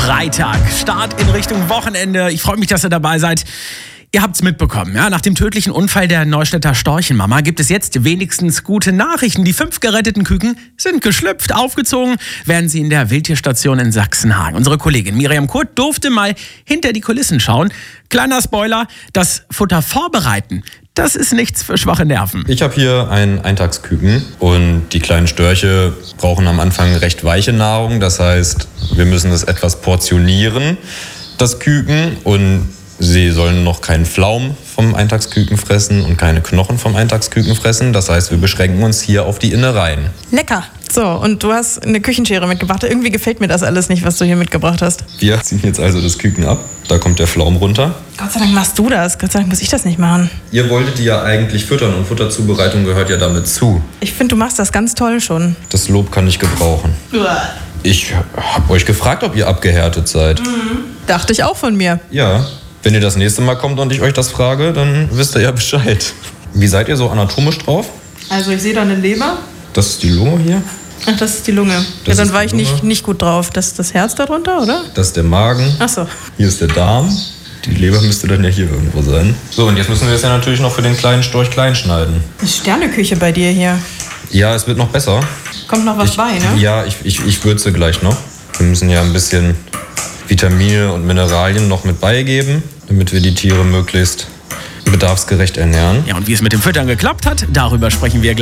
Freitag, Start in Richtung Wochenende. Ich freue mich, dass ihr dabei seid. Ihr habt es mitbekommen, ja? Nach dem tödlichen Unfall der Neustädter Storchenmama gibt es jetzt wenigstens gute Nachrichten. Die 5 geretteten Küken sind geschlüpft, aufgezogen werden sie in der Wildtierstation in Sachsenhagen. Unsere Kollegin Miriam Kurt durfte mal hinter die Kulissen schauen. Kleiner Spoiler, das Futter vorbereiten, das ist nichts für schwache Nerven. Ich habe hier einen Eintagsküken und die kleinen Störche brauchen am Anfang recht weiche Nahrung. Das heißt, wir müssen es etwas portionieren, das Küken, und sie sollen noch keinen Pflaum vom Eintagsküken fressen und keine Knochen vom Eintagsküken fressen. Das heißt, wir beschränken uns hier auf die Innereien. Lecker. So, und du hast eine Küchenschere mitgebracht. Irgendwie gefällt mir das alles nicht, was du hier mitgebracht hast. Wir ziehen jetzt also das Küken ab. Da kommt der Pflaum runter. Gott sei Dank machst du das. Gott sei Dank muss ich das nicht machen. Ihr wolltet die ja eigentlich füttern und Futterzubereitung gehört ja damit zu. Ich finde, du machst das ganz toll schon. Das Lob kann ich gebrauchen. Ich habe euch gefragt, ob ihr abgehärtet seid. Dachte ich auch von mir. Ja. Wenn ihr das nächste Mal kommt und ich euch das frage, dann wisst ihr ja Bescheid. Wie seid ihr so anatomisch drauf? Also ich sehe da eine Leber. Das ist die Lunge hier. Ach, das ist die Lunge. Das Ja, dann ist war die ich Lunge. nicht gut drauf. Das ist das Herz darunter, oder? Das ist der Magen. Ach so. Hier ist der Darm. Die Leber müsste dann ja hier irgendwo sein. So, und jetzt müssen wir es ja natürlich noch für den kleinen Storch klein schneiden. Eine Sterneküche bei dir hier. Ja, es wird noch besser. Kommt noch was bei, ne? Ja, ich würze gleich noch. Wir müssen ja ein bisschen Vitamine und Mineralien noch mit beigeben, damit wir die Tiere möglichst bedarfsgerecht ernähren. Ja, und wie es mit dem Füttern geklappt hat, darüber sprechen wir gleich.